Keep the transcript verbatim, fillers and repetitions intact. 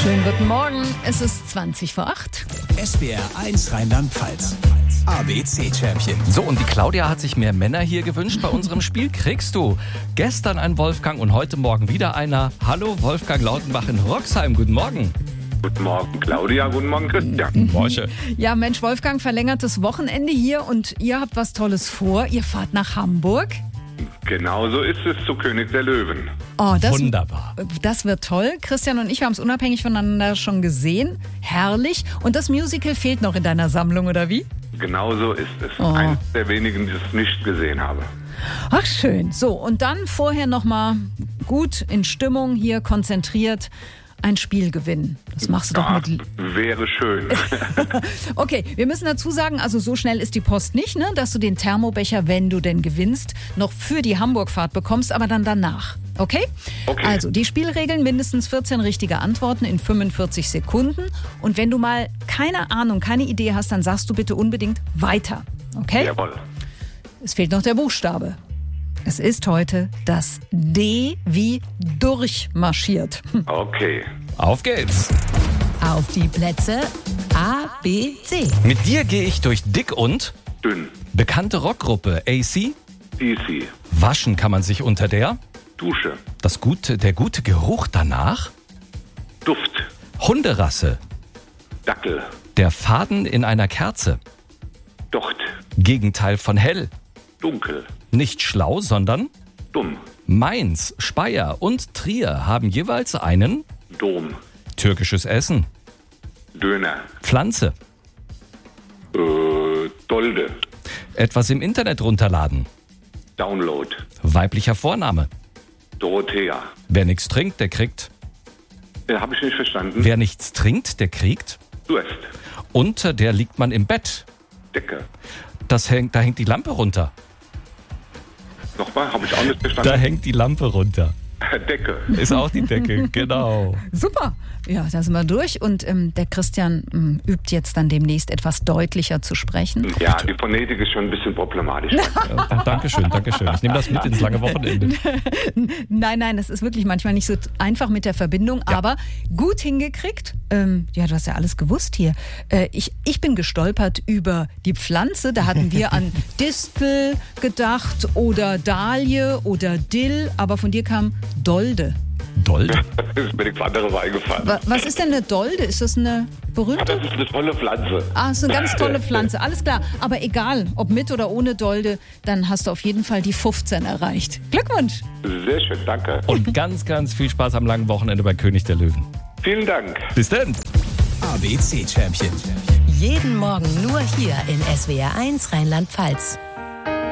Schönen guten Morgen, es ist zwanzig vor acht. S W R eins Rheinland-Pfalz. A B C-Champion. So, und die Claudia hat sich mehr Männer hier gewünscht. Bei unserem Spiel kriegst du gestern einen Wolfgang und heute Morgen wieder einer. Hallo, Wolfgang Lautenbach in Roxheim. Guten Morgen. Guten Morgen, Claudia. Guten Morgen, Christian. Morsche. Ja, Mensch, Wolfgang, verlängertes Wochenende hier und ihr habt was Tolles vor. Ihr fahrt nach Hamburg. Genau so ist es zu König der Löwen. Oh, das, Wunderbar. Das wird toll. Christian und ich haben es unabhängig voneinander schon gesehen. Herrlich. Und das Musical fehlt noch in deiner Sammlung, oder wie? Genau so ist es. Oh. Eines der wenigen, die es nicht gesehen habe. Ach, schön. So, und dann vorher nochmal gut in Stimmung hier konzentriert ein Spiel gewinnen. Das machst du doch Ja, mit... wäre schön. Okay, wir müssen dazu sagen, also so schnell ist die Post nicht, ne, dass du den Thermobecher, wenn du denn gewinnst, noch für die Hamburgfahrt bekommst, aber dann danach. Okay? Okay. Also die Spielregeln, mindestens vierzehn richtige Antworten in fünfundvierzig Sekunden. Und wenn du mal keine Ahnung, keine Idee hast, dann sagst du bitte unbedingt weiter. Okay? Jawohl. Es fehlt noch der Buchstabe. Es ist heute das D wie durchmarschiert. Okay. Auf geht's. Auf die Plätze A, B, C. Mit dir gehe ich durch dick und Dünn. bekannte Rockgruppe A C. D C. Waschen kann man sich unter der. Dusche. Das gute, der gute Geruch danach. Duft. Hunderasse. Dackel. Der Faden in einer Kerze. Docht. Gegenteil von hell. Dunkel. Nicht schlau, sondern Dumm. Mainz, Speyer und Trier haben jeweils einen Dom. türkisches Essen. Döner. Pflanze. Äh, Dolde. Etwas im Internet runterladen. Download. Weiblicher Vorname. Dorothea. Wer nichts trinkt, der kriegt. Äh, Habe ich nicht verstanden. Wer nichts trinkt, der kriegt. Durst. Unter der liegt man im Bett. Decke. Das hängt, da hängt die Lampe runter. Nochmal, habe ich auch nicht Da verstanden. hängt die Lampe runter. Decke. Ist auch die Decke, genau. Super. Ja, da sind wir durch. Und ähm, der Christian ähm, übt jetzt dann demnächst etwas deutlicher zu sprechen. Ja, die Phonetik ist schon ein bisschen problematisch. Ja, Dankeschön, Dankeschön. Ich nehme das mit ins lange Wochenende. Nein, nein, das ist wirklich manchmal nicht so einfach mit der Verbindung, aber gut hingekriegt. Ähm, ja, du hast ja alles gewusst hier. Äh, ich, ich bin gestolpert über die Pflanze. Da hatten wir an Distel gedacht oder Dahlie oder Dill, aber von dir kam Dolde. Dolde? Das ist mir nichts anderes eingefallen. Wa- Was ist denn eine Dolde? Ist das eine Ja, berühmte? das ist eine tolle Pflanze. Ah, ist eine ganz tolle Pflanze. Alles klar. Aber egal, ob mit oder ohne Dolde, dann hast du auf jeden Fall die fünfzehn erreicht. Glückwunsch! Sehr schön, danke. Und ganz, ganz viel Spaß am langen Wochenende bei König der Löwen. Vielen Dank. Bis dann. A B C-Champion. Jeden Morgen nur hier in S W R eins Rheinland-Pfalz.